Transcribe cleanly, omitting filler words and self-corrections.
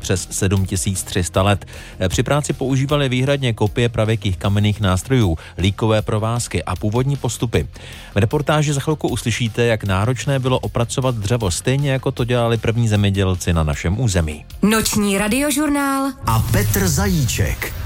přes 7300 let. Při práci používali výhradně kopie pravěkých kamenných nástrojů, líkové provázky a původní postupy. V reportáži za chvilku uslyšíte, jak náročné bylo opracovat dřevo, stejně jako to dělali první zemědělci na našem území. Noční radiožurnál a Petr Zajíček.